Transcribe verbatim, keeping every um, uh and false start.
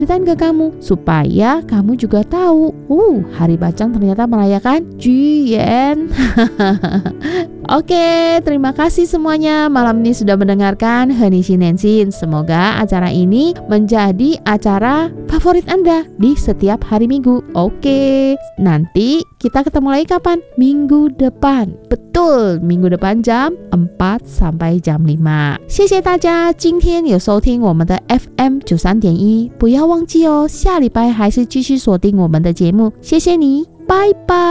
ceritain ke kamu supaya kamu juga tahu. Uh, Hari Bacang ternyata merayakan Juyen. Oke, terima kasih semuanya malam ini sudah mendengarkan Henisin Nensin. Semoga acara ini menjadi acara favorit Anda di setiap hari Minggu. Oke, nanti kita ketemu lagi kapan? Minggu depan. Betul, minggu depan jam empat sampai jam lima. 谢谢大家今天有收听我们的 F M 九十三点一，不要忘记哦，下礼拜还是继续锁定我们的节目。谢谢你，拜拜。